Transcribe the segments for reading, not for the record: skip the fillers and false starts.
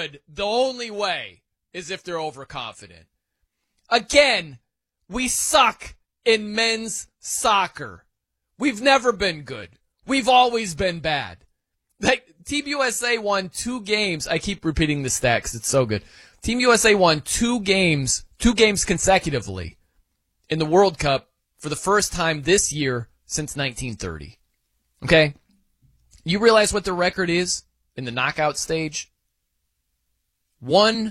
good, the only way is if they're overconfident. Again, we suck in men's soccer. We've never been good. We've always been bad. Like, Team USA won 2 games. I keep repeating the stat because it's so good. Team USA won 2 games consecutively in the World Cup for the first time this year since 1930. Okay? You realize what the record is in the knockout stage? 1-0-7.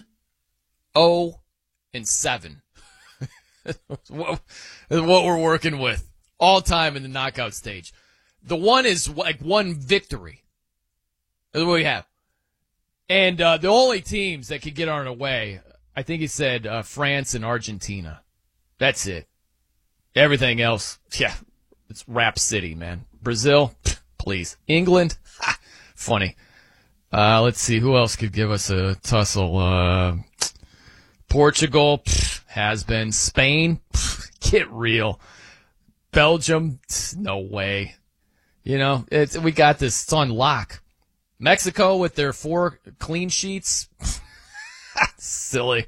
That's what we're working with all time in the knockout stage. The one is like one victory. That's what we have. And the only teams that could get on our way, I think he said France and Argentina. That's it. Everything else, yeah, it's Rap City, man. Brazil, please. England, funny. Let's see, who else could give us a tussle? Portugal, has been. Spain, get real. Belgium, no way. You know, we got this. It's on lock. Mexico with their 4 clean sheets. Silly.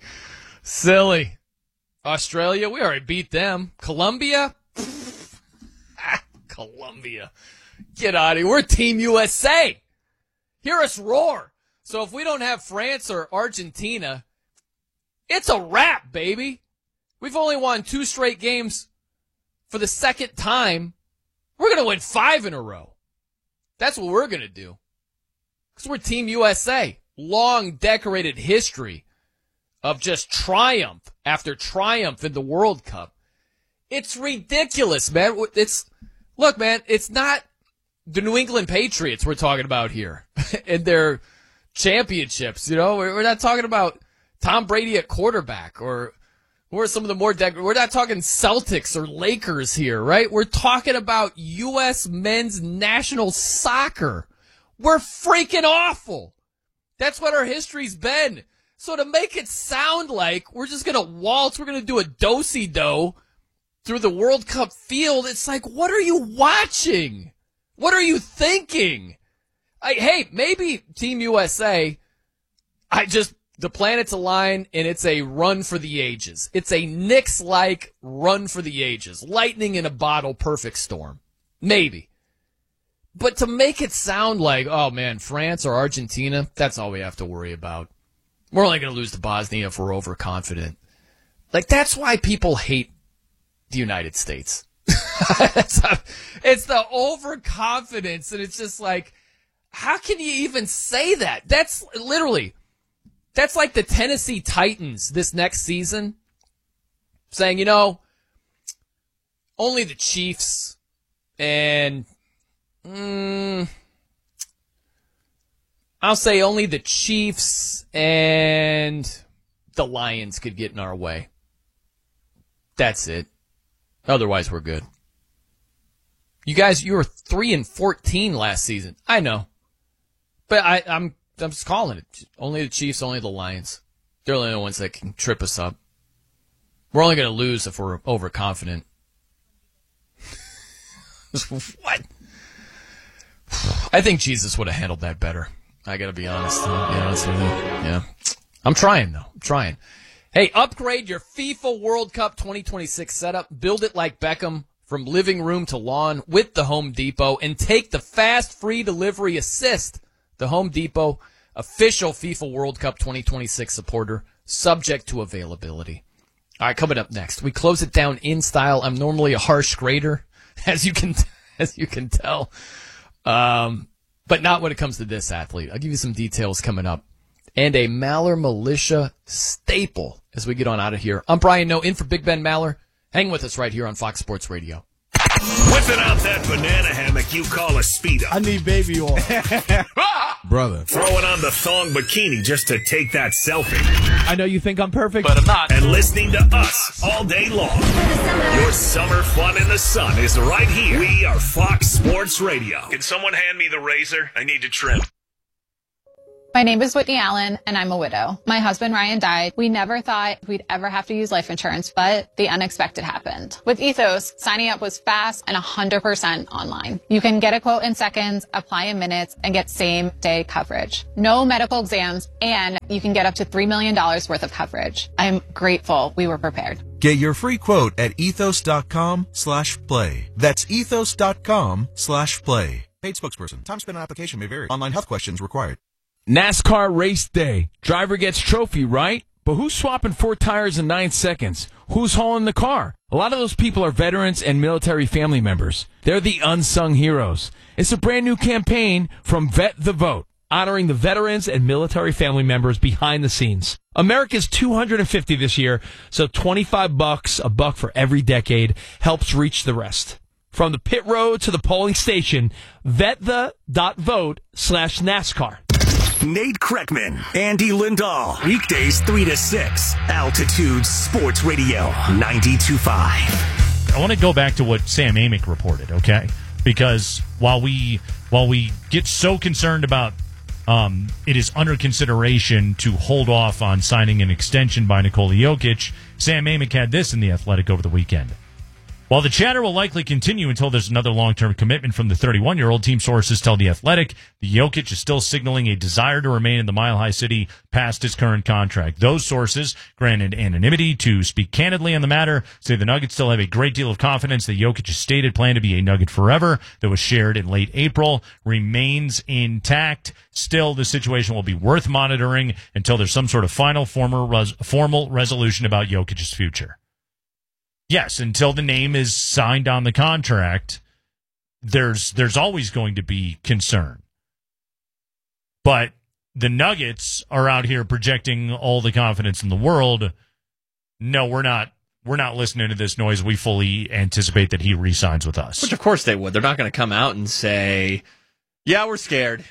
Australia, we already beat them. Colombia. Colombia. Get out of here. We're Team USA. Hear us roar. So if we don't have France or Argentina, it's a wrap, baby. We've only won 2 straight games for the second time. We're going to win 5 in a row. That's what we're going to do. Because we're Team USA. Long, decorated history of just triumph after triumph in the World Cup. It's ridiculous, man. Look, man, it's not the New England Patriots we're talking about here and their championships. You know, we're not talking about Tom Brady at quarterback or some of the more we're not talking Celtics or Lakers here, right? We're talking about U.S. men's national soccer. We're freaking awful. That's what our history's been. So to make it sound like we're just going to waltz, we're going to do a do-si-do through the World Cup field, it's like, what are you watching? What are you thinking? Hey, maybe Team USA, the planets align and it's a run for the ages. It's a Knicks-like run for the ages. Lightning in a bottle, perfect storm. Maybe. But to make it sound like, oh man, France or Argentina, that's all we have to worry about. We're only going to lose to Bosnia if we're overconfident. Like, that's why people hate the United States. It's the overconfidence, and it's just like, how can you even say that? That's like the Tennessee Titans this next season saying, you know, only the Chiefs and I'll say only the Chiefs and the Lions could get in our way. That's it. Otherwise, we're good. You guys, you were 3-14 last season. I know. But I'm just calling it. Only the Chiefs, only the Lions. They're the only ones that can trip us up. We're only going to lose if we're overconfident. What? I think Jesus would have handled that better. I got to be honest. Yeah. I'm trying, though. I'm trying. Hey, upgrade your FIFA World Cup 2026 setup. Build it like Beckham from living room to lawn with the Home Depot and take the fast free delivery assist. The Home Depot, official FIFA World Cup 2026 supporter, subject to availability. All right, coming up next, we close it down in style. I'm normally a harsh grader, as you can tell, but not when it comes to this athlete. I'll give you some details coming up. And a Maller Militia staple as we get on out of here. I'm Brian Noe, in for Big Ben Maller. Hang with us right here on Fox Sports Radio. Whipping out that banana hammock you call a Speedo. I need baby oil. Brother. Throwing on the thong bikini just to take that selfie. I know you think I'm perfect, but I'm not. And listening to us all day long. Your summer fun in the sun is right here. We are Fox Sports Radio. Can someone hand me the razor? I need to trim. My name is Whitney Allen, and I'm a widow. My husband, Ryan, died. We never thought we'd ever have to use life insurance, but the unexpected happened. With Ethos, signing up was fast and 100% online. You can get a quote in seconds, apply in minutes, and get same-day coverage. No medical exams, and you can get up to $3 million worth of coverage. I'm grateful we were prepared. Get your free quote at ethos.com/play. That's ethos.com/play. Paid spokesperson. Time spent on application may vary. Online health questions required. NASCAR race day. Driver gets trophy, right? But who's swapping 4 tires in 9 seconds? Who's hauling the car? A lot of those people are veterans and military family members. They're the unsung heroes. It's a brand new campaign from Vet the Vote, honoring the veterans and military family members behind the scenes. America's 250 this year, so $25, $1 for every decade, helps reach the rest. From the pit road to the polling station, VetThe.vote/NASCAR. Nate Kreckman, Andy Lindahl. Weekdays 3 to 6. Altitude Sports Radio 92.5. I want to go back to what Sam Amick reported, okay? Because while we get so concerned about it is under consideration to hold off on signing an extension by Nikola Jokic, Sam Amick had this in The Athletic over the weekend. While the chatter will likely continue until there's another long-term commitment from the 31-year-old, team sources tell The Athletic the Jokic is still signaling a desire to remain in the Mile High City past his current contract. Those sources, granted anonymity to speak candidly on the matter, say the Nuggets still have a great deal of confidence that Jokic's stated plan to be a Nugget forever that was shared in late April remains intact. Still, the situation will be worth monitoring until there's some sort of final formal resolution about Jokic's future. Yes, until the name is signed on the contract, there's always going to be concern. But the Nuggets are out here projecting all the confidence in the world. No, we're not listening to this noise. We fully anticipate that he re-signs with us. Which, of course, they would. They're not going to come out and say, yeah, we're scared.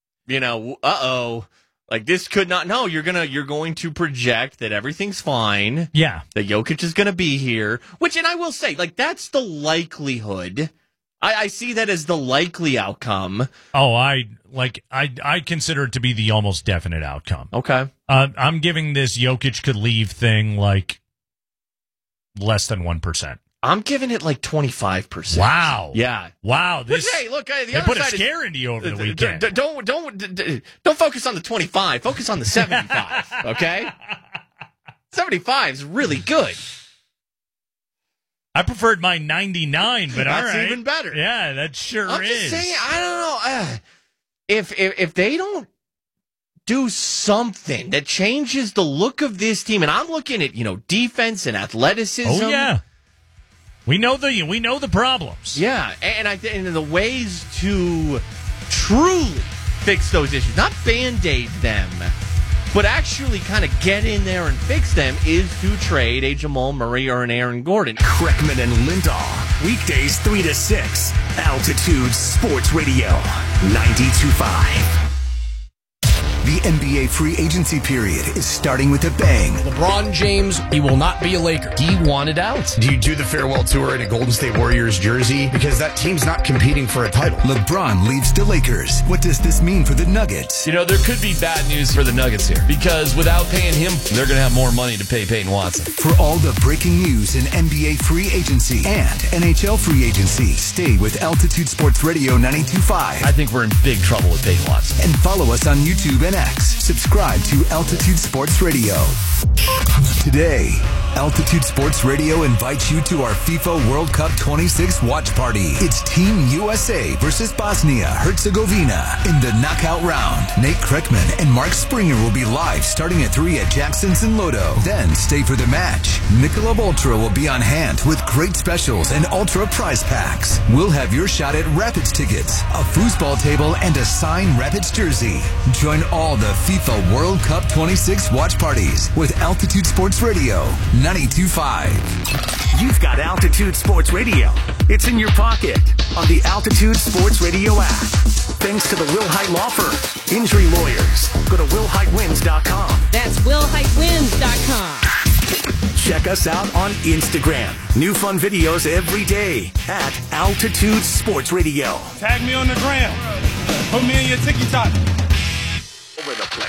Like, this could not. No, you're going to project that everything's fine. Yeah. That Jokic is going to be here. Which, and I will say, like, that's the likelihood. I see that as the likely outcome. Oh, I consider it to be the almost definite outcome. Okay. I'm giving this Jokic could leave thing, like, less than 1%. I'm giving it like 25%. Wow. Yeah. Wow. Hey, look, the they other put side a scare into you over the weekend. Don't focus on the 25. Focus on the 75. Okay. 75 is really good. I preferred my 99, but all right. That's even better. Yeah, that sure is. I'm just saying, I don't know. If they don't do something that changes the look of this team, and I'm looking at, defense and athleticism. Oh, yeah. We know the problems. Yeah, and the ways to truly fix those issues, not Band-Aid them, but actually kind of get in there and fix them, is to trade a Jamal Murray or an Aaron Gordon. Kreckman and Lindahl. Weekdays 3 to 6. Altitude Sports Radio 92.5. The NBA free agency period is starting with a bang. LeBron James, he will not be a Laker. He wanted out. Do you do the farewell tour in a Golden State Warriors jersey? Because that team's not competing for a title. LeBron leaves the Lakers. What does this mean for the Nuggets? There could be bad news for the Nuggets here. Because without paying him, they're going to have more money to pay Peyton Watson. For all the breaking news in NBA free agency and NHL free agency, stay with Altitude Sports Radio 92.5. I think we're in big trouble with Peyton Watson. And follow us on YouTube and X. Subscribe to Altitude Sports Radio. Today, Altitude Sports Radio invites you to our FIFA World Cup 26 watch party. It's Team USA versus Bosnia-Herzegovina in the knockout round. Nate Kreckman and Mark Springer will be live starting at 3 at Jackson's in Lodo. Then stay for the match. Michelob Ultra will be on hand with great specials and Ultra prize packs. We'll have your shot at Rapids tickets, a foosball table, and a signed Rapids jersey. Join all the FIFA World Cup 26 watch parties with Altitude Sports Radio 92.5. You've got Altitude Sports Radio. It's in your pocket on the Altitude Sports Radio app. Thanks to the Will Height Law Firm. Injury lawyers. Go to willheightwins.com. That's willheightwins.com. Check us out on Instagram. New fun videos every day at Altitude Sports Radio. Tag me on the gram. Put me in your TikTok. Over the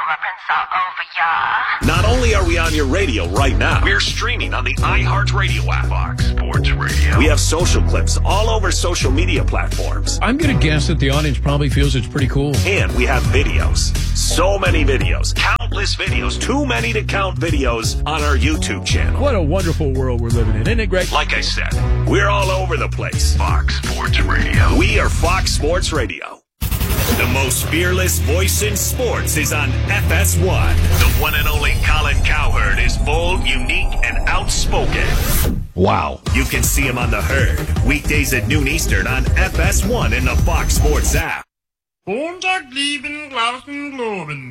Not only are we on your radio right now, we're streaming on the iHeartRadio app. Fox Sports Radio. We have social clips all over social media platforms. I'm going to guess that the audience probably feels it's pretty cool. And we have videos. So many videos. Countless videos. Too many to count videos on our YouTube channel. What a wonderful world we're living in, isn't it, Greg? Like I said, we're all over the place. Fox Sports Radio. We are Fox Sports Radio. The most fearless voice in sports is on FS1. The one and only Colin Cowherd is bold, unique, and outspoken. Wow. You can see him on The Herd, weekdays at noon Eastern on FS1 in the Fox Sports app. Montag, lieben, glauben, globen.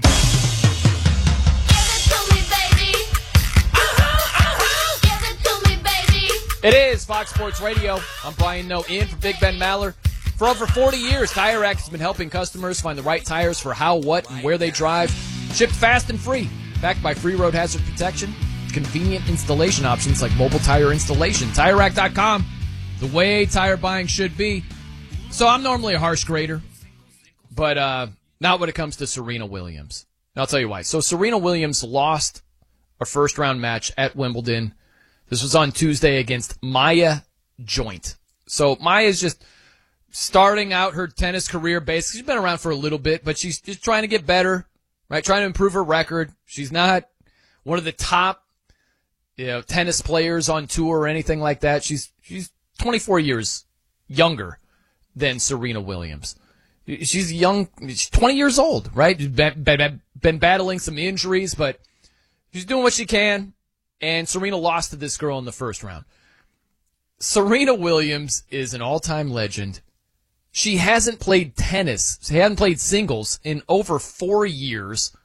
It is Fox Sports Radio. I'm Brian Noe in for Big Ben Maller. For over 40 years, Tire Rack has been helping customers find the right tires for how, what, and where they drive. Shipped fast and free. Backed by free road hazard protection. Convenient installation options like mobile tire installation. TireRack.com. The way tire buying should be. So I'm normally a harsh grader, but not when it comes to Serena Williams. And I'll tell you why. So Serena Williams lost a first-round match at Wimbledon. This was on Tuesday against Maya Joint. So Maya's just starting out her tennis career. Basically, she's been around for a little bit, but she's just trying to get better, right? Trying to improve her record. She's not one of the top, tennis players on tour or anything like that. She's 24 years younger than Serena Williams. She's young. She's 20 years old, right? Been battling some injuries, but she's doing what she can. And Serena lost to this girl in the first round. Serena Williams is an all-time legend. She hasn't played tennis. She hasn't played singles in over 4 years.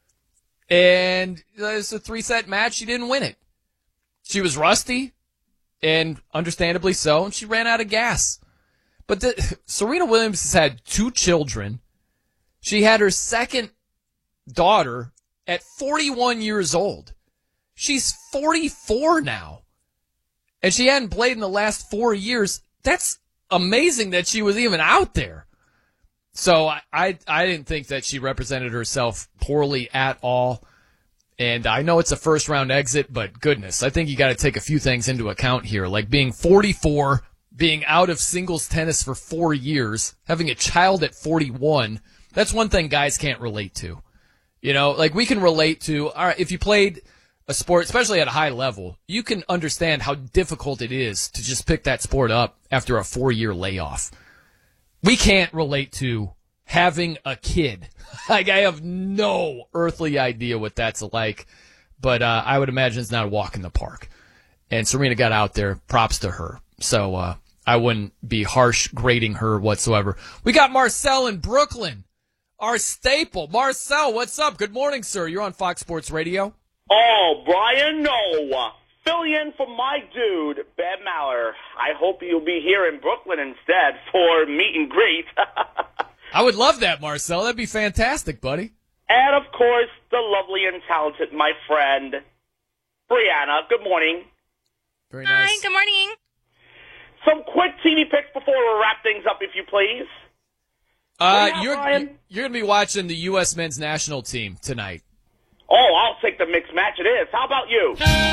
And it's a 3-set match. She didn't win it. She was rusty, and understandably so, and she ran out of gas. But Serena Williams has had 2 children. She had her second daughter at 41 years old. She's 44 now. And she hadn't played in the last 4 years. That's amazing that she was even out there. So I didn't think that she represented herself poorly at all. And I know it's a first-round exit, but goodness, I think you got to take a few things into account here, like being 44, being out of singles tennis for 4 years, having a child at 41. That's one thing guys can't relate to. Like we can relate to, all right, if you played a sport, especially at a high level, you can understand how difficult it is to just pick that sport up after a 4-year layoff. We can't relate to having a kid. Like, I have no earthly idea what that's like, but I would imagine it's not a walk in the park. And Serena got out there. Props to her. So I wouldn't be harsh grading her whatsoever. We got Marcel in Brooklyn, our staple. Marcel, what's up? Good morning, sir. You're on Fox Sports Radio. Oh, Brian Noe. Fill in for my dude, Ben Maller. I hope you'll be here in Brooklyn instead for meet and greet. I would love that, Marcel. That'd be fantastic, buddy. And, of course, the lovely and talented, my friend, Brianna. Good morning. Very nice. Hi, good morning. Some quick TV picks before we wrap things up, if you please. You're going to be watching the U.S. men's national team tonight. Oh, I'll take the mixed match it is. How about you?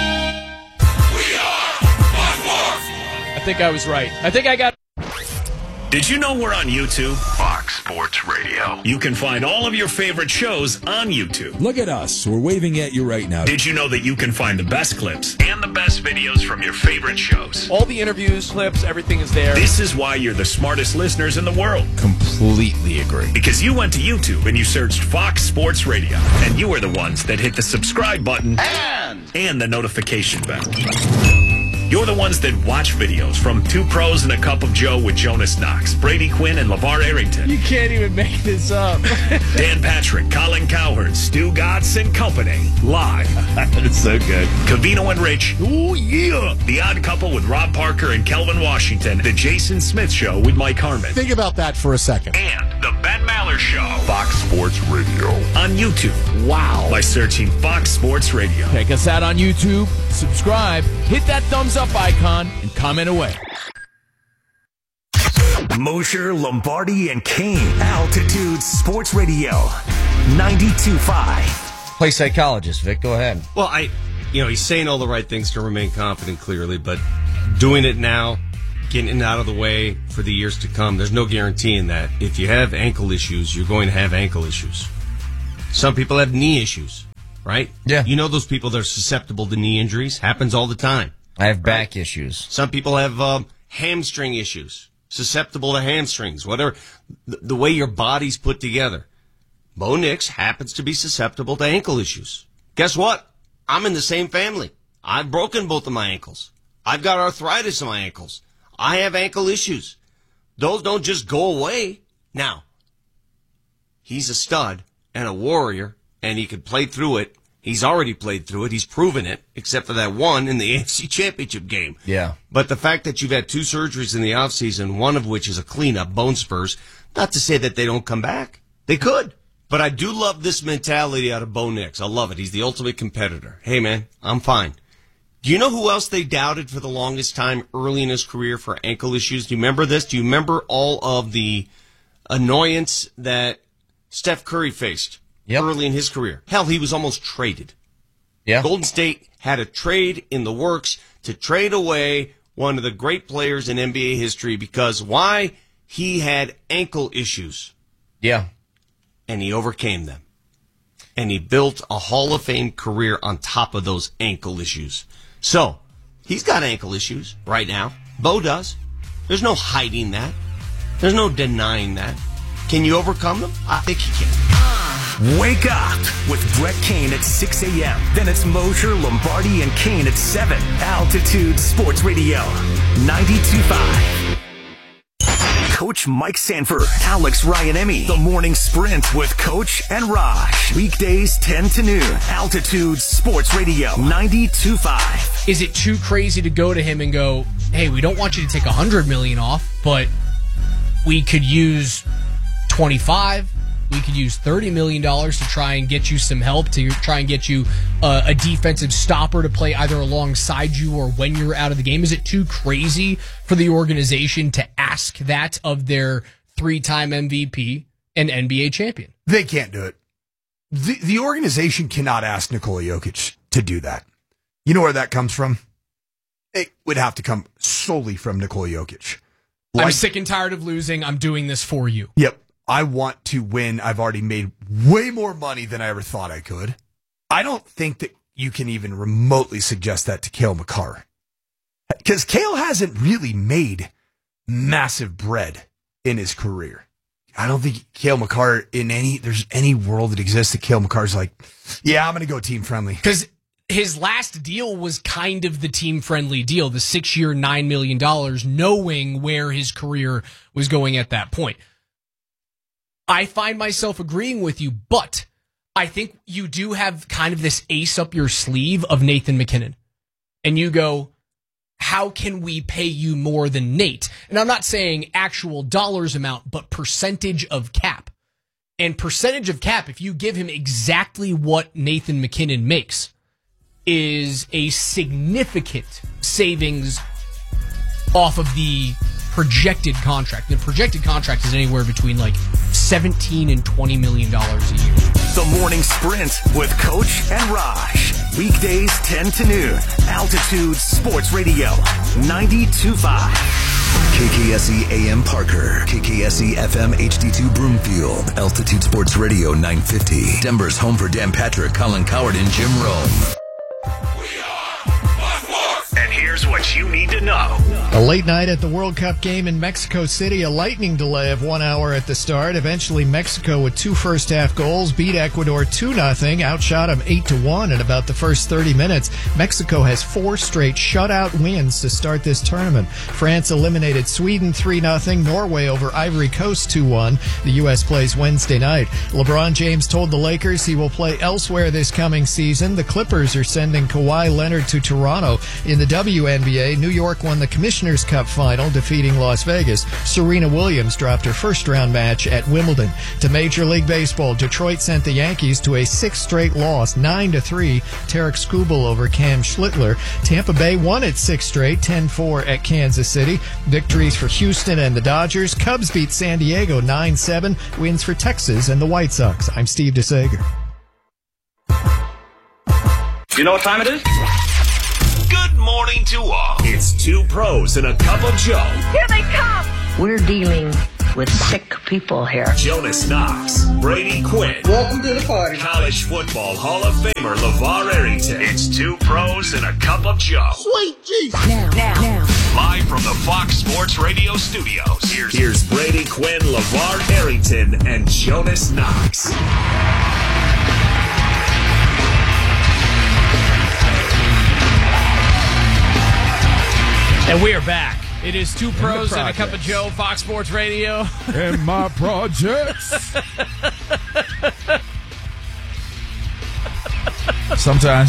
We are Fox Sports. I think I was right. I think I got... Did you know we're on YouTube? Fox Sports Radio. You can find all of your favorite shows on YouTube. Look at us. We're waving at you right now. Did you know that you can find the best clips and the best videos from your favorite shows? All the interviews, clips, everything is there. This is why you're the smartest listeners in the world. Completely agree. Because you went to YouTube and you searched Fox Sports Radio. And you are the ones that hit the subscribe button and the notification bell. You're the ones that watch videos from Two Pros and a Cup of Joe with Jonas Knox, Brady Quinn, and LeVar Arrington. You can't even make this up. Dan Patrick, Colin Cowherd, Stu Gatz and Company. Live. It's so good. Covino and Rich. Oh, yeah. The Odd Couple with Rob Parker and Kelvin Washington. The Jason Smith Show with Mike Harmon. Think about that for a second. And the Ben Maller Show. Fox Sports Radio. On YouTube. Wow. By searching Fox Sports Radio. Check us out on YouTube. Subscribe. Hit that thumbs up icon and comment away. Mosher, Lombardi, and Kane. Altitude Sports Radio. 92.5. Play psychologist, Vic. Go ahead. Well, he's saying all the right things to remain confident, clearly, but doing it now, getting it out of the way for the years to come, there's no guaranteeing that. If you have ankle issues, you're going to have ankle issues. Some people have knee issues, right? Yeah. You know those people that are susceptible to knee injuries? Happens all the time. I have back issues. Some people have hamstring issues, susceptible to hamstrings, whatever. The way your body's put together. Bo Nix happens to be susceptible to ankle issues. Guess what? I'm in the same family. I've broken both of my ankles. I've got arthritis in my ankles. I have ankle issues. Those don't just go away. Now, he's a stud and a warrior, and he could play through it. He's already played through it. He's proven it, except for that one in the AFC Championship game. Yeah. But the fact that you've had 2 surgeries in the offseason, one of which is a cleanup, bone spurs, not to say that they don't come back. They could. But I do love this mentality out of Bo Nix. I love it. He's the ultimate competitor. Hey, man, I'm fine. Do you know who else they doubted for the longest time early in his career for ankle issues? Do you remember this? Do you remember all of the annoyance that Steph Curry faced early in his career? Hell, he was almost traded. Yeah. Golden State had a trade in the works to trade away one of the great players in NBA history because why? He had ankle issues. Yeah. And he overcame them. And he built a Hall of Fame career on top of those ankle issues. So, he's got ankle issues right now. Bo does. There's no hiding that. There's no denying that. Can you overcome them? I think you can. Wake up with Brett Kane at 6 a.m. Then it's Mosher, Lombardi, and Kane at 7. Altitude Sports Radio, 92.5. Coach Mike Sanford, Alex Ryan-Emmy, The Morning Sprint with Coach and Raj. Weekdays 10 to noon. Altitude Sports Radio, 92.5. Is it too crazy to go to him and go, hey, we don't want you to take $100 million off, but we could use 25. We could use $30 million to try and get you some help, to try and get you a defensive stopper to play either alongside you or when you're out of the game. Is it too crazy for the organization to ask that of their 3-time MVP and NBA champion? They can't do it. The organization cannot ask Nikola Jokic to do that. You know where that comes from? It would have to come solely from Nikola Jokic. I'm sick and tired of losing. I'm doing this for you. Yep. I want to win. I've already made way more money than I ever thought I could. I don't think that you can even remotely suggest that to Cale Makar. Because Cale hasn't really made massive bread in his career. I don't think Cale Makar there's any world that exists that Cale Makar's like, yeah, I'm going to go team friendly. Because his last deal was kind of the team-friendly deal, the 6-year, $9 million, knowing where his career was going at that point. I find myself agreeing with you, but I think you do have kind of this ace up your sleeve of Nathan McKinnon. And you go, how can we pay you more than Nate? And I'm not saying actual dollars amount, but percentage of cap. And percentage of cap, if you give him exactly what Nathan McKinnon makes, is a significant savings off of the projected contract. The projected contract is anywhere between like $17 and $20 million a year. The Morning Sprint with Coach and Raj. Weekdays 10 to noon. Altitude Sports Radio, 92.5. KKSE AM Parker. KKSE FM HD2 Broomfield. Altitude Sports Radio, 950. Denver's home for Dan Patrick, Colin Coward, and Jim Rome. And here's what you need to know. A late night at the World Cup game in Mexico City, a lightning delay of 1 hour at the start. Eventually, Mexico with 2 first-half goals beat Ecuador 2-0, outshot them 8-1 in about the first 30 minutes. Mexico has 4 straight shutout wins to start this tournament. France eliminated Sweden 3-0, Norway over Ivory Coast 2-1. The U.S. plays Wednesday night. LeBron James told the Lakers he will play elsewhere this coming season. The Clippers are sending Kawhi Leonard to Toronto. In the WNBA, New York won the Commissioner's Cup final, defeating Las Vegas. Serena Williams dropped her first-round match at Wimbledon. To Major League Baseball, Detroit sent the Yankees to a 6th straight loss, 9-3. Tarek Skubal over Cam Schlittler. Tampa Bay won its 6th straight, 10-4 at Kansas City. Victories for Houston and the Dodgers. Cubs beat San Diego 9-7. Wins for Texas and the White Sox. I'm Steve DeSager. You know what time it is? Good morning to all. It's two pros and a cup of Joe. Here they come. We're dealing with sick people here. Jonas Knox, Brady Quinn. Welcome to the party. College football Hall of Famer LeVar Arrington. It's two pros and a cup of Joe. Sweet Jesus. Now. Live from the Fox Sports Radio studios. Here's Brady Quinn, LeVar Arrington, and Jonas Knox. And we are back. It is two pros and a cup of Joe, Fox Sports Radio. And my projects. Sometimes,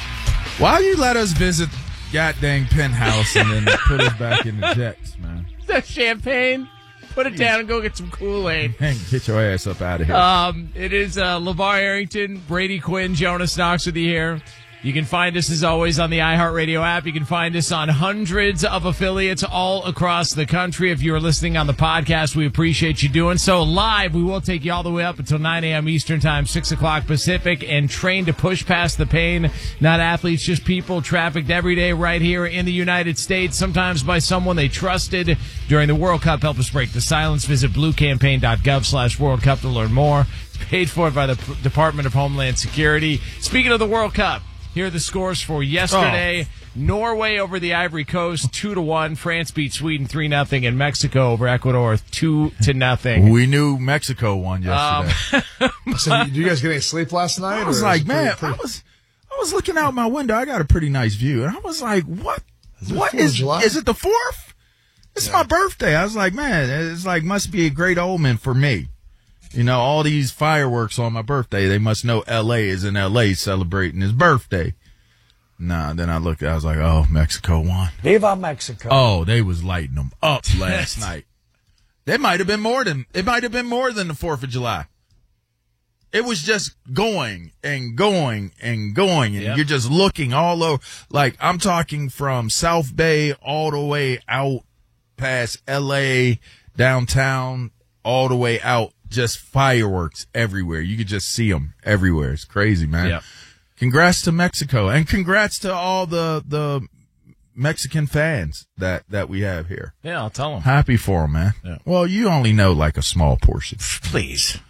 why you let us visit goddamn penthouse and then put us back in the jets, man? That champagne. Put it down and go get some Kool-Aid. Get your ass up out of here. It is LeVar Arrington, Brady Quinn, Jonas Knox with you here. You can find us, as always, on the iHeartRadio app. You can find us on hundreds of affiliates all across the country. If you are listening on the podcast, we appreciate you doing so. Live, we will take you all the way up until 9 a.m. Eastern Time, 6 o'clock Pacific, and train to push past the pain. Not athletes, just people trafficked every day right here in the United States, sometimes by someone they trusted during the World Cup. Help us break the silence. Visit bluecampaign.gov/World Cup to learn more. It's paid for by the Department of Homeland Security. Speaking of the World Cup, here are the scores for yesterday. Norway over the Ivory Coast, 2-1. France beat Sweden 3-0, and Mexico over Ecuador 2-0. We knew Mexico won yesterday. So, did you guys get any sleep last night? I was like, man, I was looking out my window. I got a pretty nice view, and I was like, what? What is it the 4th? It's my birthday. I was like, man, it's like must be a great omen for me. You know, all these fireworks on my birthday, they must know L.A. is in L.A. celebrating his birthday. Nah, then I looked, I was like, oh, Mexico won. Viva Mexico. Oh, they was lighting them up last night. It might have been more than the 4th of July. It was just going and going and going, and you're just looking all over. Like, I'm talking from South Bay all the way out past L.A., downtown, all the way out. Just fireworks everywhere. You could just see them everywhere. It's crazy, man. Yep. Congrats to Mexico, and congrats to all the Mexican fans that we have here. Yeah, I'll tell them. Happy for them, man. Yeah. Well, you only know like a small portion. Please.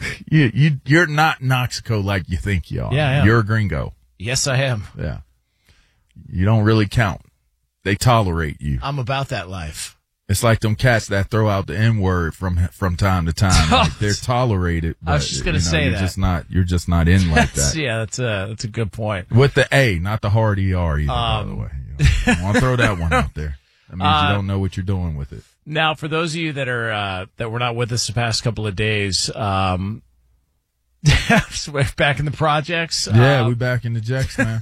You're not Mexico like you think you are. Yeah. You're a gringo. Yes, I am. Yeah. You don't really count. They tolerate you. I'm about that life. It's like them cats that throw out the N-word from time to time. Like they're tolerated. But, I was just going to say you're that. You're just not in like that. Yeah, that's a good point. With the A, not the hard ER either, by the way. I want to throw that one out there. That means you don't know what you're doing with it. Now, for those of you that are that were not with us the past couple of days, we're back in the projects. Yeah, we back in the Jacks, man.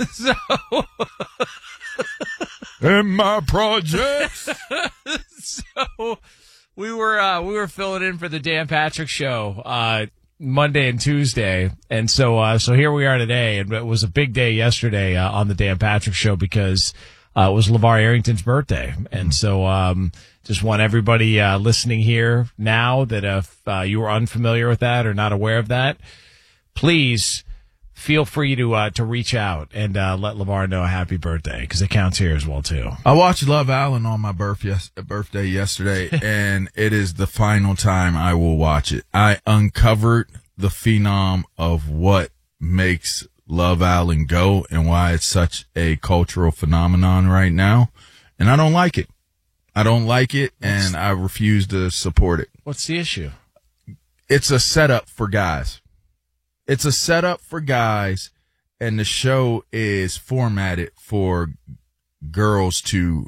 In my projects. So we were filling in for the Dan Patrick Show Monday and Tuesday, and so here we are today. And it was a big day yesterday on the Dan Patrick Show because it was LeVar Arrington's birthday, and so just want everybody listening here now that if you were unfamiliar with that or not aware of that, please feel free to reach out and let LeVar know a happy birthday because it counts here as well too. I watched Love Island on my birthday yesterday, and it is the final time I will watch it. I uncovered the phenom of what makes Love Island go and why it's such a cultural phenomenon right now, and I don't like it. And I refuse to support it. What's the issue? It's a setup for guys. It's a setup for guys, and the show is formatted for girls to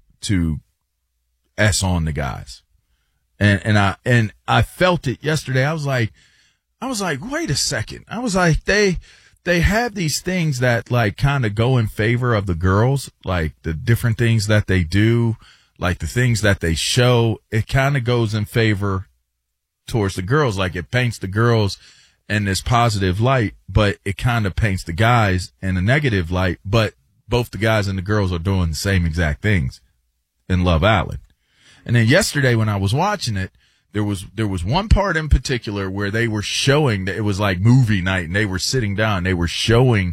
S on the guys. And I felt it yesterday. I was like, wait a second. I was like, they they have these things that like kind of go in favor of the girls, like the different things that they do, like the things that they show. It kind of goes in favor towards the girls. Like it paints the girls in this positive light, but it kind of paints the guys in a negative light. But both the guys and the girls are doing the same exact things in Love Island. And then yesterday when I was watching it, there was one part in particular where they were showing that it was like movie night, and they were sitting down. They were showing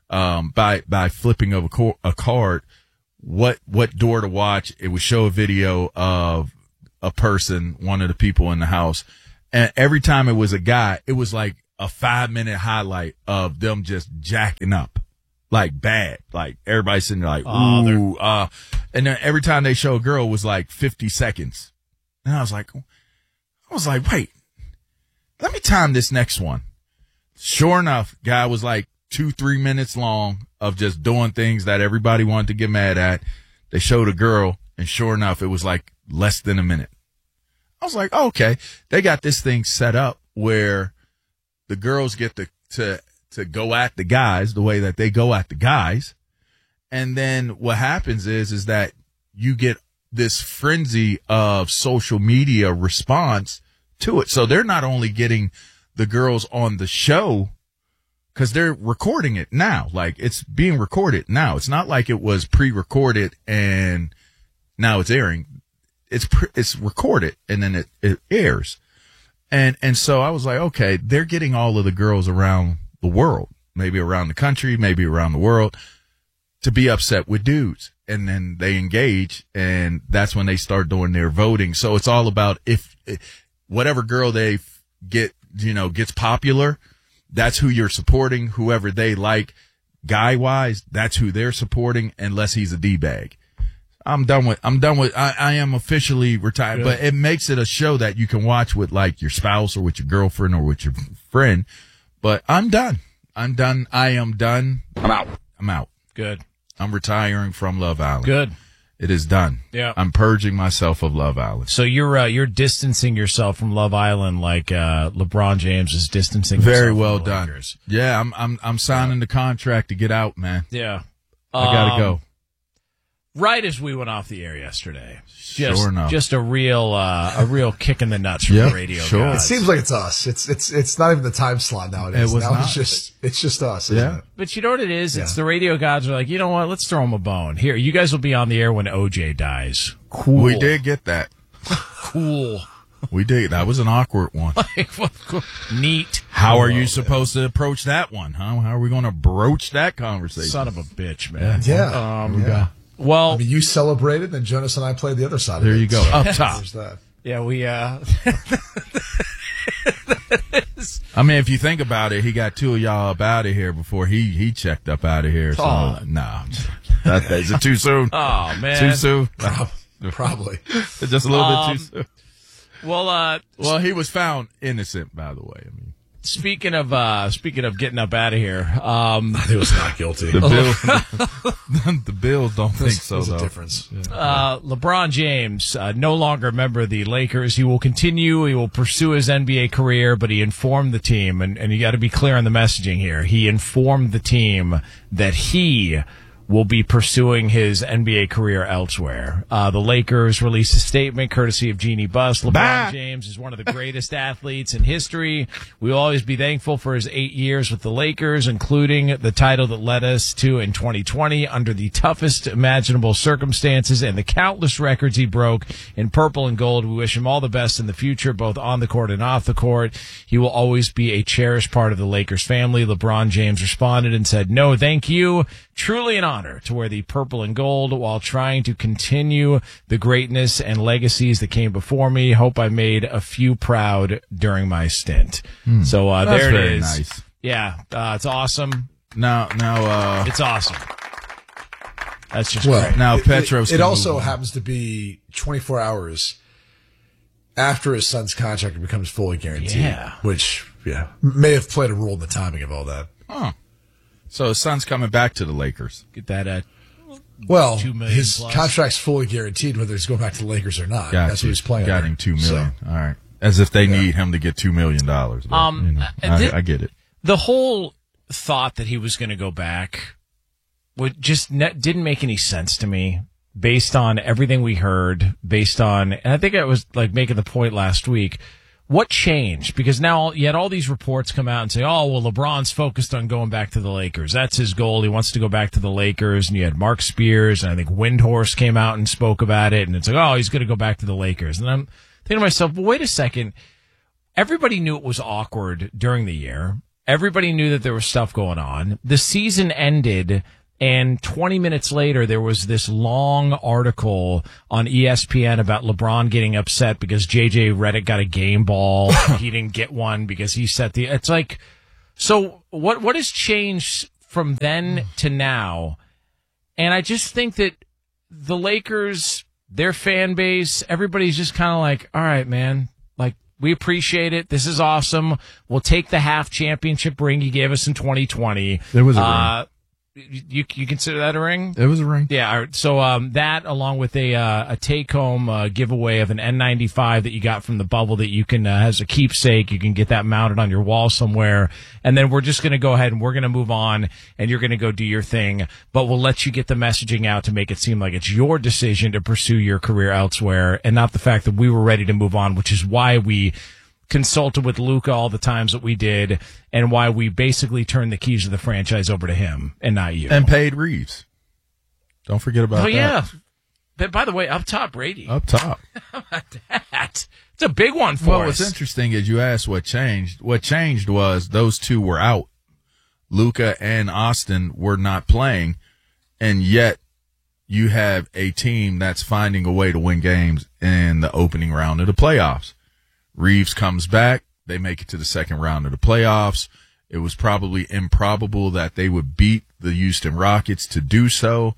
by flipping of a card what door to watch. It would show a video of a person, one of the people in the house, and every time it was a guy, it was like a 5-minute highlight of them just jacking up, like bad, like everybody sitting there like ooh, and then every time they show a girl it was like 50 seconds, and I was like, wait, let me time this next one. Sure enough, guy was like 2-3 minutes long of just doing things that everybody wanted to get mad at. They showed a girl, and sure enough, it was like less than a minute. I was like, oh, okay, they got this thing set up where the girls get to go at the guys the way that they go at the guys. And then what happens is that you get this frenzy of social media response to it. So they're not only getting the girls on the show, because they're recording it now. Like it's being recorded now. It's not like it was pre-recorded and now it's airing. It's recorded and then it airs. And so I was like, okay, they're getting all of the girls around the world, maybe around the country, maybe around the world, to be upset with dudes. And then they engage, and that's when they start doing their voting. So it's all about if whatever girl they get, gets popular, that's who you're supporting. Whoever they like guy-wise, that's who they're supporting, unless he's a D-bag. I am officially retired, but it makes it a show that you can watch with like your spouse or with your girlfriend or with your friend. But I'm done. I am done. I'm out. Good. I'm retiring from Love Island. Good. It is done. Yeah. I'm purging myself of Love Island. So you're distancing yourself from Love Island like LeBron James is distancing himself Very well from the done. Lakers. Yeah, I'm signing the contract to get out, man. Yeah. I gotta go. Right as we went off the air yesterday. Sure enough. Just a real kick in the nuts from the radio gods. It seems like it's us. It's not even the time slot nowadays. It was now not. It's just us. Yeah. Isn't it? But you know what it is? It's the radio gods are like, you know what? Let's throw him a bone. Here, you guys will be on the air when OJ dies. Cool. We did get that. Cool. We did. That was an awkward one. Neat. How are you supposed to approach that one, huh? How are we going to broach that conversation? Son of a bitch, man. Yeah. Well, I mean, you celebrated, then Jonas and I played the other side There of it. you go. So Up top. There's that. Yeah, we I mean, if you think about it, he got two of y'all up out of here before he checked up out of here. So, no. Is it too soon? Oh, man. Too soon? Probably. Just a little bit too soon. Well, he was found innocent, by the way. I mean, speaking of getting up out of here, he was not guilty. The Bills don't think so, There's though. a difference. LeBron James, no longer a member of the Lakers. He will continue. He will pursue his NBA career, but he informed the team, and you got to be clear on the messaging here. He informed the team that he will be pursuing his NBA career elsewhere. The Lakers released a statement courtesy of Jeannie Buss. LeBron James is one of the greatest athletes in history. We will always be thankful for his 8 years with the Lakers, including the title that led us to in 2020 under the toughest imaginable circumstances and the countless records he broke in purple and gold. We wish him all the best in the future, both on the court and off the court. He will always be a cherished part of the Lakers family. LeBron James responded and said, "No, thank you. Truly an honor to wear the purple and gold while trying to continue the greatness and legacies that came before me. Hope I made a few proud during my stint." So That's there it very is. nice. Yeah, it's awesome. Now, It's awesome. That's just Well, great. now Petros. It can also move on. happens to be 24 hours after his son's contract becomes fully guaranteed. Yeah. Which, may have played a role in the timing of all that. Oh. So his son's coming back to the Lakers. Get that Well, $2 million his plus. contract's fully guaranteed whether he's going back to the Lakers or not. Got That's you. what he's playing. Got under. him $2 million. So, All right. As if they need him to get $2 million. But, I get it. The whole thought that he was going to go back didn't make any sense to me based on everything we heard, and I think I was like making the point last week. What changed? Because now you had all these reports come out and say, oh, well, LeBron's focused on going back to the Lakers. That's his goal. He wants to go back to the Lakers. And you had Mark Spears, and I think Windhorst came out and spoke about it. And it's like, oh, he's going to go back to the Lakers. And I'm thinking to myself, well, wait a second. Everybody knew it was awkward during the year. Everybody knew that there was stuff going on. The season ended, and 20 minutes later, there was this long article on ESPN about LeBron getting upset because JJ Redick got a game ball. And he didn't get one because he set it's like, so what has changed from then to now? And I just think that the Lakers, their fan base, everybody's just kind of like, all right, man, like, we appreciate it. This is awesome. We'll take the half championship ring you gave us in 2020. There was a ring. You consider that a ring? It was a ring. Yeah. All right. So that, along with a take-home giveaway of an N95 that you got from the bubble that you can as a keepsake, you can get that mounted on your wall somewhere. And then we're just going to go ahead and we're going to move on, and you're going to go do your thing. But we'll let you get the messaging out to make it seem like it's your decision to pursue your career elsewhere, and not the fact that we were ready to move on, which is why we consulted with Luka all the times that we did, and why we basically turned the keys of the franchise over to him and not you. And paid Reeves. Don't forget about that. Oh, yeah. But by the way, up top, Brady. Up top. How about that? It's a big one for us. Well, what's interesting is you asked what changed. What changed was those two were out. Luka and Austin were not playing, and yet you have a team that's finding a way to win games in the opening round of the playoffs. Reeves comes back. They make it to the second round of the playoffs. It was probably improbable that they would beat the Houston Rockets to do so.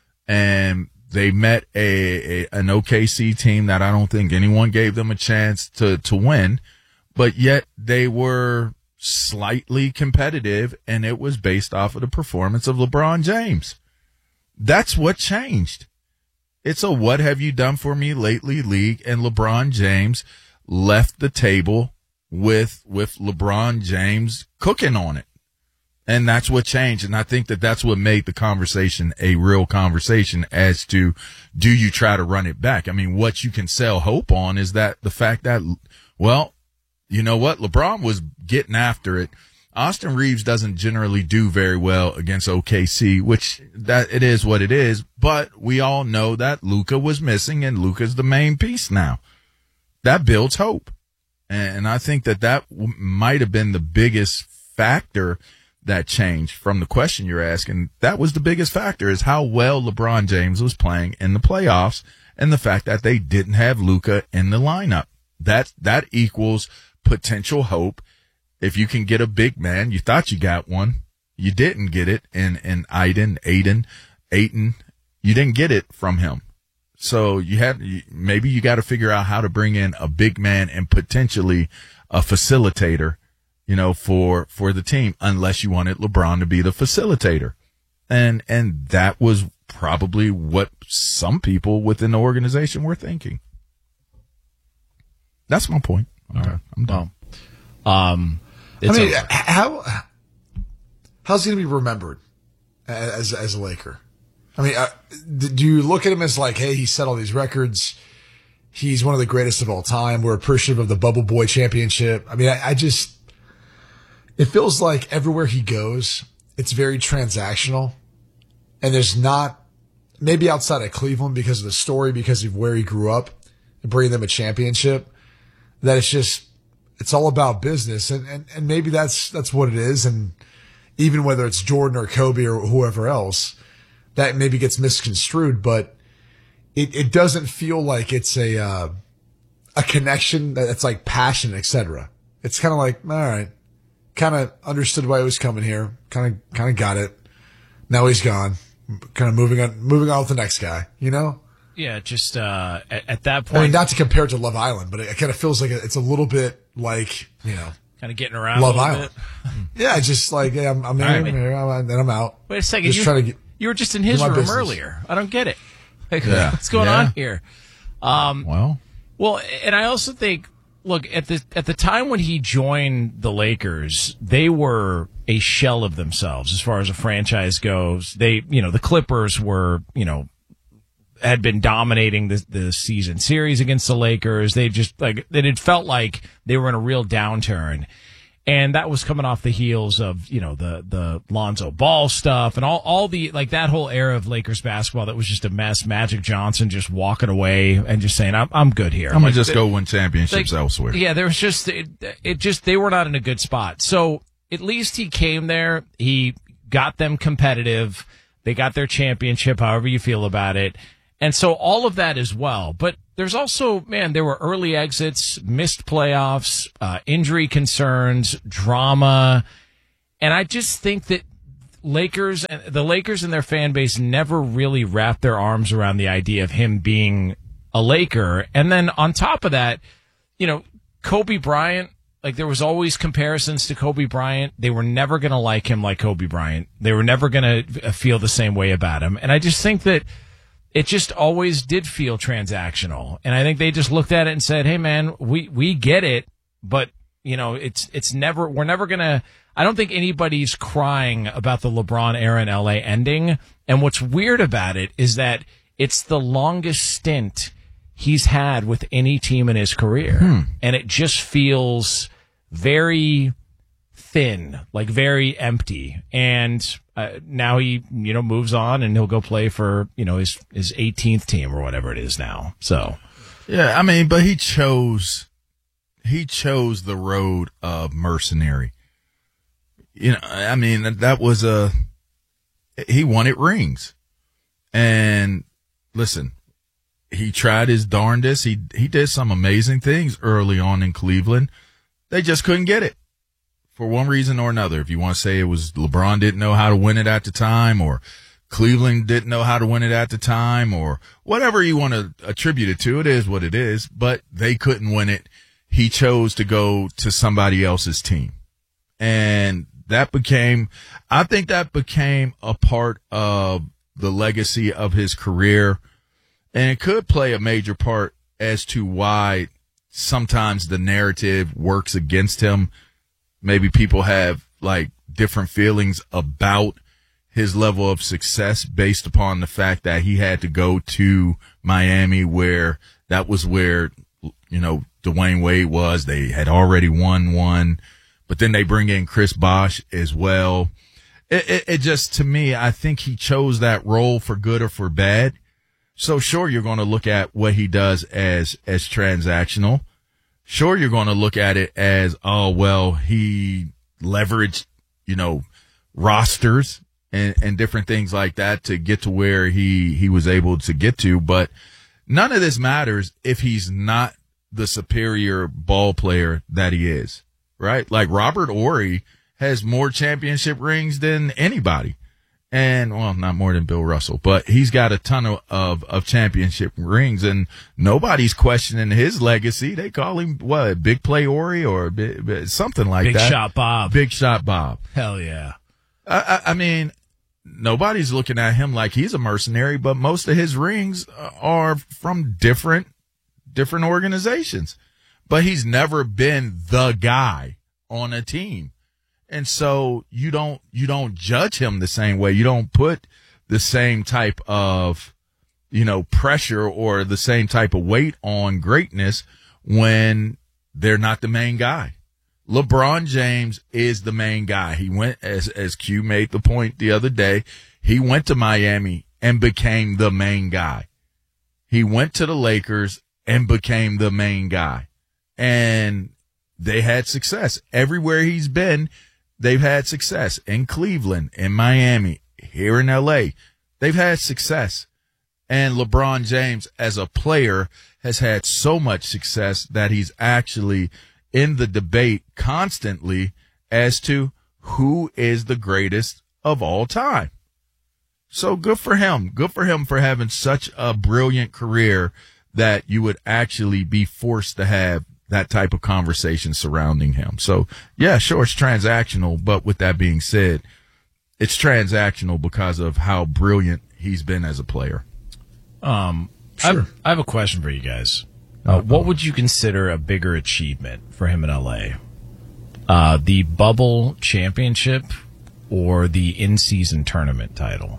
And they met an OKC team that I don't think anyone gave them a chance to win, but yet they were slightly competitive, and it was based off of the performance of LeBron James. That's what changed. It's a what have you done for me lately league, and LeBron James left the table with LeBron James cooking on it. And that's what changed. And I think that that's what made the conversation a real conversation as to, do you try to run it back? I mean, what you can sell hope on is that the fact that, well, you know what? LeBron was getting after it. Austin Reeves doesn't generally do very well against OKC, which that it is what it is. But we all know that Luka was missing, and Luka's the main piece now. That builds hope. And I think that might have been the biggest factor that changed from the question you're asking. That was the biggest factor, is how well LeBron James was playing in the playoffs, and the fact that they didn't have Luka in the lineup. That equals potential hope. If you can get a big man, you thought you got one. You didn't get it in Ayton. You didn't get it from him. So maybe you got to figure out how to bring in a big man and potentially a facilitator, for the team, unless you wanted LeBron to be the facilitator. And that was probably what some people within the organization were thinking. That's my point. Okay, I'm done. How's he going to be remembered as a Laker? I mean, do you look at him as like, hey, he set all these records, he's one of the greatest of all time, we're appreciative of the Bubble Boy championship? I mean, it feels like everywhere he goes, it's very transactional, and there's not, maybe outside of Cleveland because of the story, because of where he grew up, and bringing them a championship, that it's all about business, and maybe that's what it is, and even whether it's Jordan or Kobe or whoever else, that maybe gets misconstrued, but it doesn't feel like it's a connection that's like passion, etc. It's kind of like, all right, kind of understood why he was coming here, kind of got it. Now he's gone, kind of moving on with the next guy, Yeah, just at that point. I mean, not to compare it to Love Island, but it kind of feels like it's a little bit like, kind of getting around Love a little Island. bit. Yeah, just like, hey, I'm here, Right. I'm here, and then I'm out. Wait a second. You were just in his room earlier. I don't get it. What's going on here? Well, and I also think, look, at the time when he joined the Lakers, they were a shell of themselves as far as a franchise goes. They, the Clippers were, had been dominating the season series against the Lakers. They just it felt like they were in a real downturn. And that was coming off the heels of, the Lonzo Ball stuff and all the, that whole era of Lakers basketball that was just a mess. Magic Johnson just walking away and just saying, I'm good here. I'm going to just go win championships elsewhere. Yeah, there was just, they were not in a good spot. So at least he came there. He got them competitive. They got their championship, however you feel about it. And so all of that as well. But there's also, there were early exits, missed playoffs, injury concerns, drama. And I just think that the Lakers and their fan base never really wrapped their arms around the idea of him being a Laker. And then on top of that, Kobe Bryant, there was always comparisons to Kobe Bryant. They were never going to like him like Kobe Bryant. They were never going to feel the same way about him. And I just think that it just always did feel transactional. And I think they just looked at it and said, hey, man, we get it, but, it's never, we're never going to, I don't think anybody's crying about the LeBron era in LA ending. And what's weird about it is that it's the longest stint he's had with any team in his career. And it just feels very thin, very empty. And now he, moves on and he'll go play for, his 18th team or whatever it is now. So, yeah, but he chose the road of mercenary. That was he wanted rings. And listen, he tried his darndest. He did some amazing things early on in Cleveland. They just couldn't get it. For one reason or another. If you want to say it was LeBron didn't know how to win it at the time, or Cleveland didn't know how to win it at the time, or whatever you want to attribute it to, it is what it is, but they couldn't win it. He chose to go to somebody else's team. And I think that became a part of the legacy of his career. And it could play a major part as to why sometimes the narrative works against him. Maybe people have different feelings about his level of success based upon the fact that he had to go to Miami, where that was where, Dwayne Wade was. They had already won one, but then they bring in Chris Bosh as well. It just, to me, I think he chose that role for good or for bad. So sure, you're going to look at what he does as transactional. Sure, you're going to look at it as, he leveraged, rosters and different things like that to get to where he was able to get to. But none of this matters if he's not the superior ball player that he is, right? Like Robert Horry has more championship rings than anybody. And, not more than Bill Russell, but he's got a ton of championship rings, and nobody's questioning his legacy. They call him, Big Play Horry or something like that. Big Shot Bob. Big Shot Bob. Hell yeah. Nobody's looking at him like he's a mercenary, but most of his rings are from different organizations. But he's never been the guy on a team. And so you don't judge him the same way. You don't put the same type of, pressure or the same type of weight on greatness when they're not the main guy. LeBron James is the main guy. He went, as Q made the point the other day, he went to Miami and became the main guy. He went to the Lakers and became the main guy. And they had success. Everywhere he's been, they've had success. In Cleveland, in Miami, here in LA, they've had success. And LeBron James as a player has had so much success that he's actually in the debate constantly as to who is the greatest of all time. So good for him. Good for him for having such a brilliant career that you would actually be forced to have that type of conversation surrounding him. So, yeah, sure, it's transactional. But with that being said, it's transactional because of how brilliant he's been as a player. Sure. I have a question for you guys. What would you consider a bigger achievement for him in LA? The Bubble Championship or the in-season tournament title?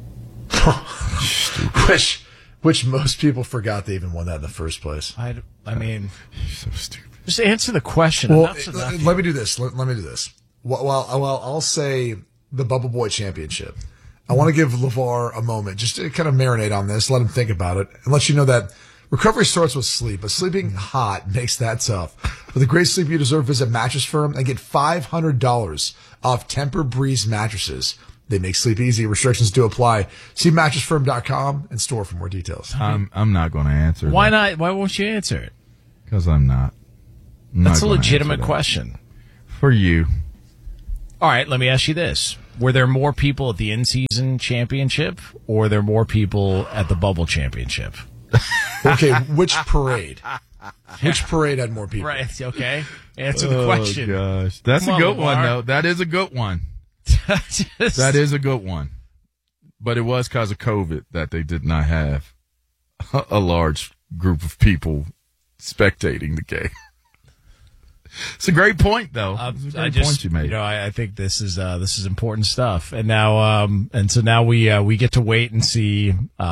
Which most people forgot they even won that in the first place. I mean, so stupid. Just answer the question. Well, Enough's enough. let me do this. Let me do this. Well, I'll say the Bubble Boy Championship. I want to give LeVar a moment just to kind of marinate on this, let him think about it, and let you know that recovery starts with sleep, but sleeping hot makes that tough. For the great sleep you deserve, visit Mattress Firm and get $500 off Tempur-Breeze mattresses. They make sleep easy. Restrictions do apply. See mattressfirm.com and store for more details. I'm not going to answer. Why not? Why won't you answer it? Because I'm not. That's a legitimate question. For you. All right, let me ask you this. Were there more people at the in-season championship or were there more people at the Bubble Championship? Okay, which parade? Which parade had more people? Right, okay. Answer the question. Oh, gosh. That's a good one, though. That is a good one. That is a good one. But it was because of COVID that they did not have a large group of people spectating the game. It's a great point, though. It's a great point you made. I think this is important stuff. And now, so now we get to wait and see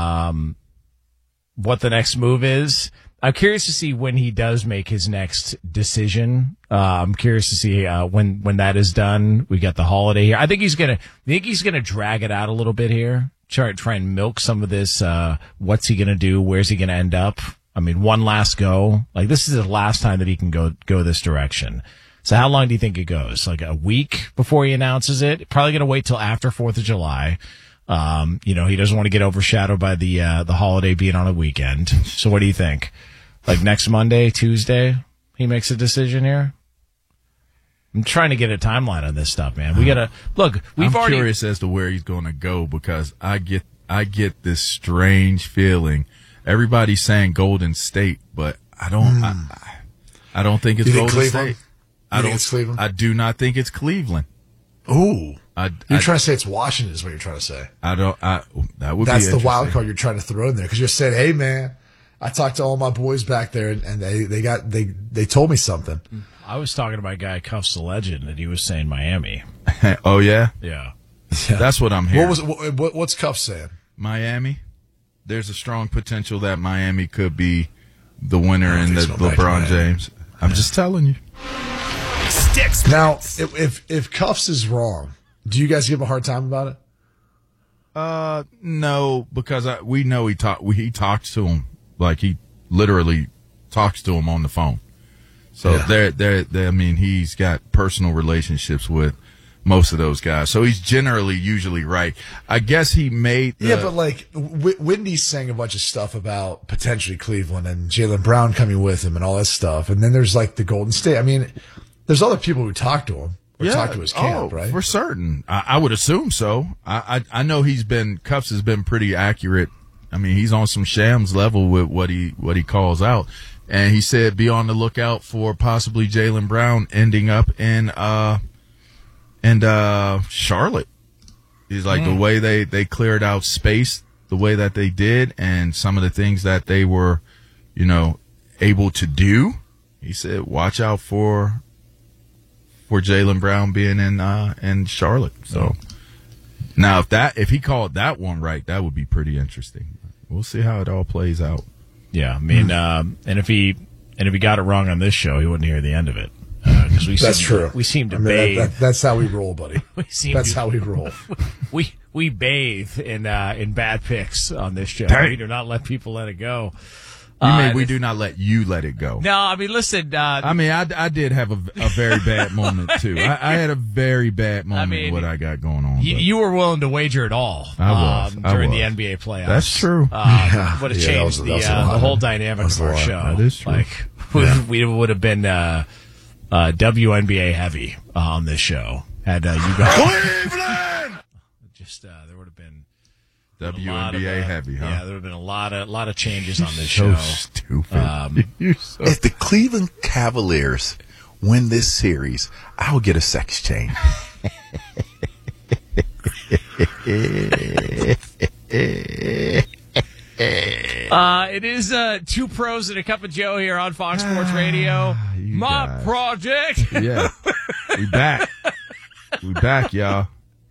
what the next move is. I'm curious to see when he does make his next decision. I'm curious to see when that is done. We got the holiday here. I think he's gonna drag it out a little bit here. Try and milk some of this. What's he gonna do? Where's he gonna end up? I mean, one last go. Like, this is the last time that he can go this direction. So how long do you think it goes? Like a week before he announces it? Probably going to wait till after 4th of July. He doesn't want to get overshadowed by the holiday being on a weekend. So what do you think? Like next Monday, Tuesday, he makes a decision here? I'm trying to get a timeline on this stuff, man. We gotta look. I'm curious as to where he's going to go because I get this strange feeling. Everybody's saying Golden State, but I don't. I don't think it's Golden Cleveland? State. I think it's Cleveland. I do not think it's Cleveland. Ooh, you're trying to say it's Washington? Is what you're trying to say? That would. That's be the wild card you're trying to throw in there because you're saying, "Hey, man, I talked to all my boys back there, and they told me something." I was talking to my guy Cuffs the Legend, and he was saying Miami. Oh yeah, yeah. That's what I'm hearing. What's Cuffs saying? Miami. There's a strong potential that Miami could be the winner in the LeBron James. I'm just telling you. Sticks. Now, if Cuffs is wrong, do you guys give a hard time about it? No, because we know he talks to him like he literally talks to him on the phone. So I mean, he's got personal relationships with most of those guys. So he's usually right. I guess he made but like Wendy's saying a bunch of stuff about potentially Cleveland and Jaylen Brown coming with him and all that stuff. And then there's like the Golden State. I mean, there's other people who talk to him or talk to his camp, right? For certain. I would assume so. I know Cuffs has been pretty accurate. I mean, he's on some Shams level with what he calls out. And he said be on the lookout for possibly Jaylen Brown ending up in Charlotte. He's like the way they cleared out space, the way that they did, and some of the things that they were, able to do. He said, watch out for Jaylen Brown being in Charlotte. So now if he called that one right, that would be pretty interesting. We'll see how it all plays out. Yeah, I mean, and if he got it wrong on this show, he wouldn't hear the end of it. That's true. We seem to bathe. That's how we roll, buddy. How we roll. We bathe in bad picks on this show. We do not let people let it go. You mean we do not let you let it go? No, I mean, listen. I did have a very bad moment too. I had a very bad moment with what I got going on. You were willing to wager it all during the NBA playoffs. That's true. Would have changed the whole dynamic of our show. That is true. Like we would have been WNBA heavy on this show had you guys. Cleveland. There would have been WNBA heavy, huh? Yeah, there would have been a lot of changes on this show. Stupid. If the Cleveland Cavaliers win this series, I will get a sex change. It is Two Pros and a Cup of Joe here on Fox Sports Radio. My project. Yeah. We back. We back, y'all.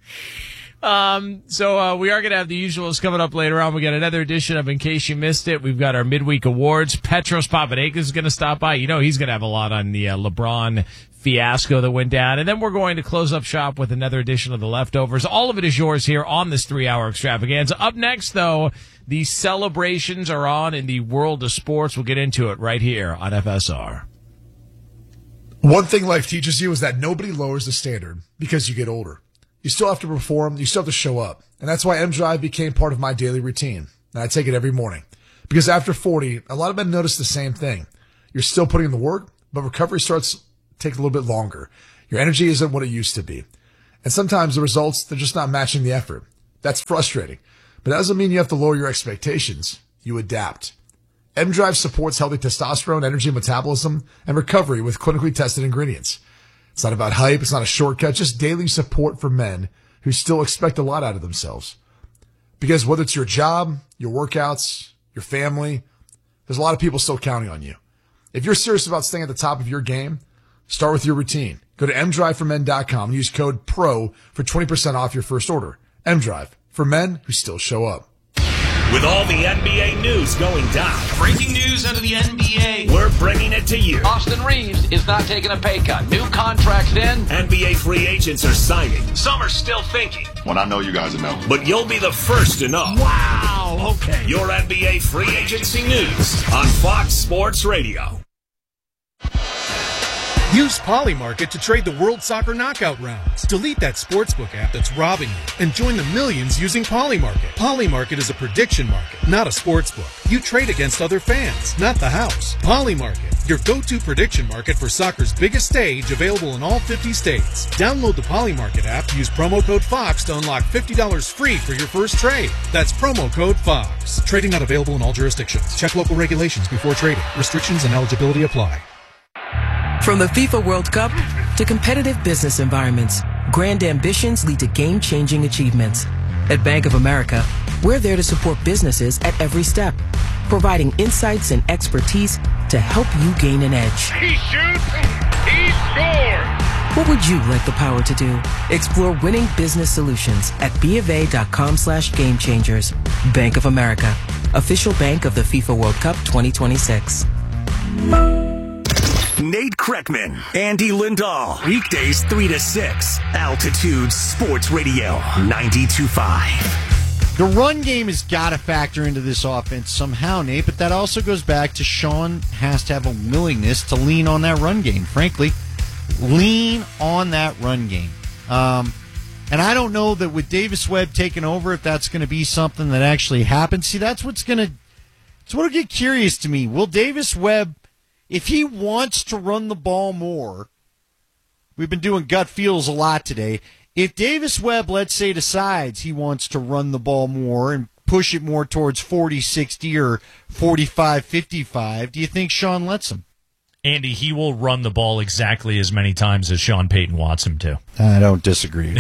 So we are going to have the usuals coming up later on. We got another edition of In Case You Missed It. We've got our midweek awards. Petros Papadakis is going to stop by. You know he's going to have a lot on the LeBron fiasco that went down. And then we're going to close up shop with another edition of The Leftovers. All of it is yours here on this 3-hour extravaganza. Up next, though, the celebrations are on in the world of sports. We'll get into it right here on FSR. One thing life teaches you is that nobody lowers the standard because you get older. You still have to perform. You still have to show up. And that's why M-Drive became part of my daily routine. And I take it every morning. Because after 40, a lot of men notice the same thing. You're still putting in the work, but recovery starts to take a little bit longer. Your energy isn't what it used to be. And sometimes the results, they're just not matching the effort. That's frustrating. But that doesn't mean you have to lower your expectations. You adapt. M-Drive supports healthy testosterone, energy, metabolism, and recovery with clinically tested ingredients. It's not about hype. It's not a shortcut. Just daily support for men who still expect a lot out of themselves. Because whether it's your job, your workouts, your family, there's a lot of people still counting on you. If you're serious about staying at the top of your game, start with your routine. Go to mdriveformen.com and use code PRO for 20% off your first order. M-Drive, for men who still show up. With all the NBA news going down. Breaking news out of the NBA. We're bringing it to you. Austin Reeves is not taking a pay cut. New contracts in. NBA free agents are signing. Some are still thinking. When I know you guys will know. But you'll be the first to know. Wow, okay. Your NBA free agency news on Fox Sports Radio. Use Polymarket to trade the World Soccer Knockout rounds. Delete that sportsbook app that's robbing you and join the millions using Polymarket. Polymarket is a prediction market, not a sportsbook. You trade against other fans, not the house. Polymarket, your go-to prediction market for soccer's biggest stage, available in all 50 states. Download the Polymarket app, use promo code FOX to unlock $50 free for your first trade. That's promo code FOX. Trading not available in all jurisdictions. Check local regulations before trading. Restrictions and eligibility apply. From the FIFA World Cup to competitive business environments, grand ambitions lead to game-changing achievements. At Bank of America, we're there to support businesses at every step, providing insights and expertise to help you gain an edge. He shoots, he scores! What would you like the power to do? Explore winning business solutions at BofA.com/gamechangers. Bank of America, official bank of the FIFA World Cup 2026. Nate Kreckman, Andy Lindahl. Weekdays 3 to 6. Altitude Sports Radio 92.5. The run game has got to factor into this offense somehow, Nate, but that also goes back to Sean has to have a willingness to lean on that run game. Frankly, lean on that run game. And I don't know that with Davis Webb taking over, if that's going to be something that actually happens. See, that's what'll get curious to me. Will Davis Webb, if he wants to run the ball more, we've been doing gut feels a lot today. If Davis Webb, let's say, decides he wants to run the ball more and push it more towards 40-60 or 45-55, do you think Sean lets him? Andy, he will run the ball exactly as many times as Sean Payton wants him to. I don't disagree.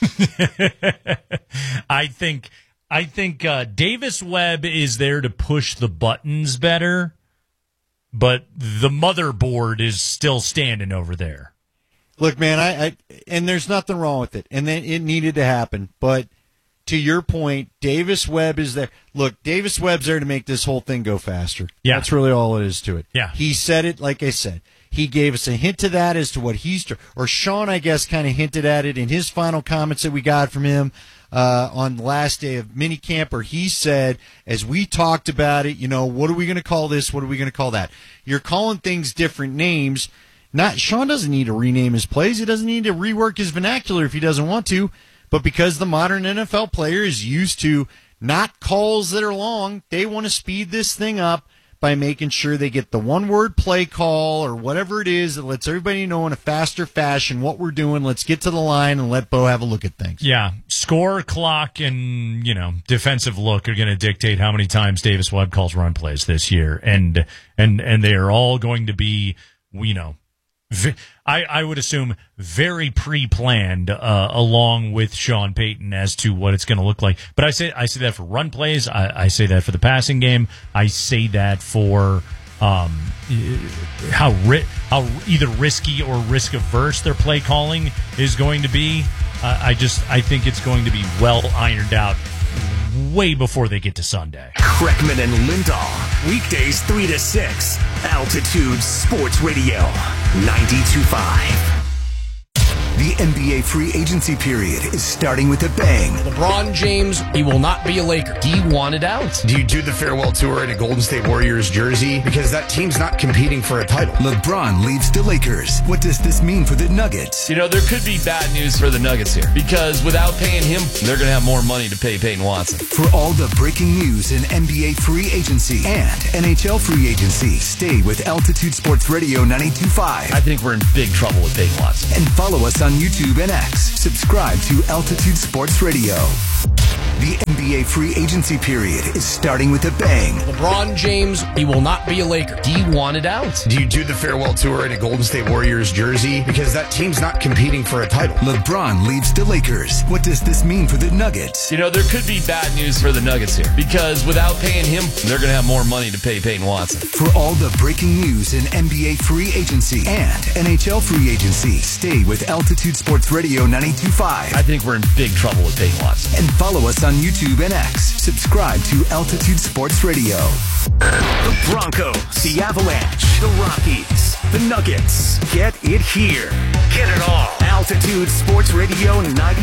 I think Davis Webb is there to push the buttons better, but the motherboard is still standing over there. Look, man, and there's nothing wrong with it, and then it needed to happen. But to your point, Davis Webb is there. Look, Davis Webb's there to make this whole thing go faster. Yeah. That's really all it is to it. Yeah. He said it, like I said. He gave us a hint to that as to what or Sean, I guess, kind of hinted at it in his final comments that we got from him on the last day of minicamp, where he said, as we talked about it, what are we going to call this? What are we going to call that? You're calling things different names. Sean doesn't need to rename his plays. He doesn't need to rework his vernacular if he doesn't want to. But because the modern NFL player is used to not calls that are long, they want to speed this thing up by making sure they get the one-word play call or whatever it is that lets everybody know in a faster fashion what we're doing. Let's get to the line and let Bo have a look at things. Yeah, score, clock, and defensive look are going to dictate how many times Davis Webb calls run plays this year, and they are all going to be, I would assume very pre-planned along with Sean Payton as to what it's going to look like. But I say that for run plays. I say that for the passing game. I say that for how either risky or risk averse their play calling is going to be. I think it's going to be well ironed out way before they get to Sunday. Kreckman and Lindahl, weekdays 3 to 6, Altitude Sports Radio, 92.5. The NBA free agency period is starting with a bang. LeBron James, he will not be a Laker. He wanted out. Do you do the farewell tour in a Golden State Warriors jersey? Because that team's not competing for a title. LeBron leaves the Lakers. What does this mean for the Nuggets? You know, there could be bad news for the Nuggets here because without paying him, they're going to have more money to pay Peyton Watson. For all the breaking news in NBA free agency and NHL free agency, stay with Altitude Sports Radio 92.5. I think we're in big trouble with Peyton Watson. And follow us on YouTube and X. Subscribe to Altitude Sports Radio. The NBA free agency period is starting with a bang. LeBron James, he will not be a Laker. He wanted out. Do you do the farewell tour in a Golden State Warriors jersey? Because that team's not competing for a title. LeBron leaves the Lakers. What does this mean for the Nuggets? You know, there could be bad news for the Nuggets here because without paying him, they're going to have more money to pay Peyton Watson. For all the breaking news in NBA free agency and NHL free agency, stay with Altitude Sports Radio 92.5. I think we're in big trouble with Peyton Watson. And follow us on YouTube and X. Subscribe to Altitude Sports Radio. The Broncos, the Avalanche, the Rockies, the Nuggets. Get it here. Get it all. Altitude Sports Radio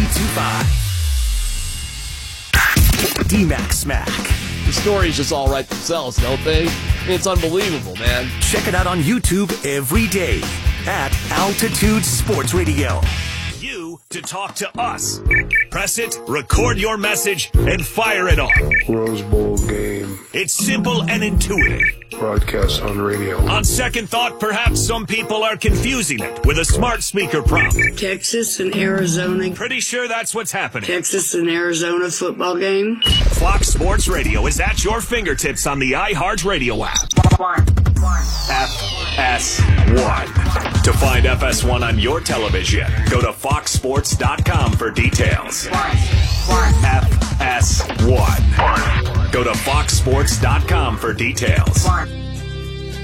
92.5. D-Mac Smack. The stories just all write themselves, don't they? It's unbelievable, man. Check it out on YouTube every day at Altitude Sports Radio. To talk to us. Press it, record your message, and fire it off. Rose Bowl game. It's simple and intuitive. Broadcast on radio. On second thought, perhaps some people are confusing it with a smart speaker prompt. Texas and Arizona. Pretty sure that's what's happening. Texas and Arizona football game. Fox Sports Radio is at your fingertips on the iHeartRadio app. FS1. To find FS1 on your television, go to foxsports.com for details. FS1. Go to foxsports.com for details.